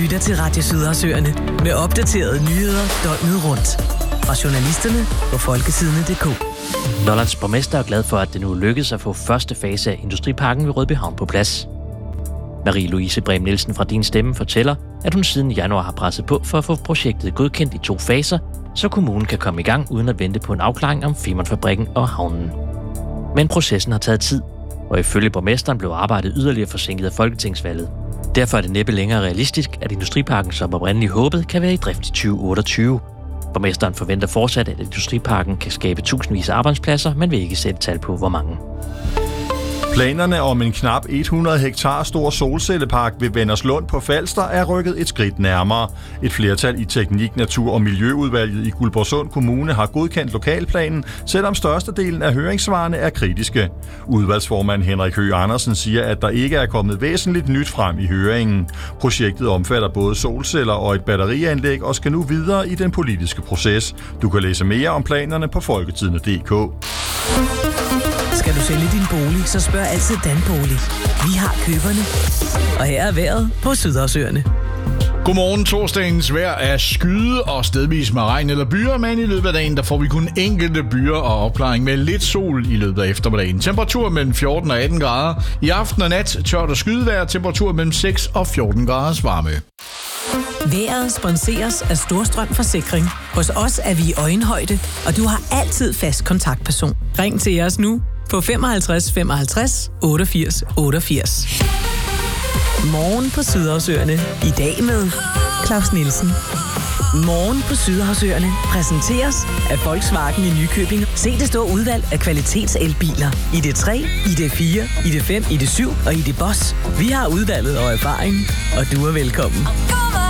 lytter til Radio Sydersøerne med opdaterede nyheder døgnet rundt. Fra journalisterne på folkesidene.dk. Lollands borgmester er glad for, at det nu lykkedes at få første fase af Industriparken ved Rødbyhavn på plads. Marie-Louise Brehm Nielsen fra Din Stemme fortæller, at hun siden januar har presset på for at få projektet godkendt i 2 faser, så kommunen kan komme i gang uden at vente på en afklaring om Femernfabrikken og havnen. Men processen har taget tid, og ifølge borgmesteren blev arbejdet yderligere forsinket af folketingsvalget. Derfor er det næppe længere realistisk, at Industriparken, som oprindeligt håbet, kan være i drift i 2028. Borgmesteren forventer fortsat, at Industriparken kan skabe tusindvis af arbejdspladser, men vil ikke sætte tal på, hvor mange. Planerne om en knap 100 hektar stor solcellepark ved Vennerslund på Falster er rykket et skridt nærmere. Et flertal i Teknik, Natur og Miljøudvalget i Guldborgsund Kommune har godkendt lokalplanen, selvom størstedelen af høringssvarene er kritiske. Udvalgsformand Henrik Høgh Andersen siger, at der ikke er kommet væsentligt nyt frem i høringen. Projektet omfatter både solceller og et batterianlæg og skal nu videre i den politiske proces. Du kan læse mere om planerne på folketidene.dk. Skal du sælge din bolig, så spørg altid Danbolig. Vi har køberne. Og her er vejret på Sydersøerne. Godmorgen. Torsdagens vejr er skyde og stedvis med regn eller byer, men i løbet af dagen der får vi kun enkelte byer og opklaring med lidt sol i løbet af eftermiddagen. Temperatur mellem 14 og 18 grader. I aften og nat tørt og skydevejr, temperatur mellem 6 og 14 graders varme. Vejret sponseres af Storstrøm Forsikring. Hos os er vi i øjenhøjde, og du har altid fast kontaktperson. Ring til os nu på 55 55 88 88. Morgen på Sydersøerne. I dag med Claus Nielsen. Morgen på Sydersøerne præsenteres af Volkswagen i Nykøbing. Se det store udvalg af kvalitetselbiler. ID3, ID4, ID5, ID7 og ID Boss. Vi har udvalget og erfaring, og du er velkommen.